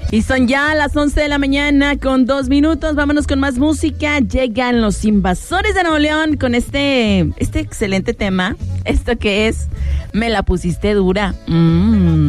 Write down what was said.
Y son ya las 11 de la mañana con 2 minutos. Vámonos con más música. Llegan los Invasores de Nuevo León con este excelente tema. Esto que es Me la pusiste dura.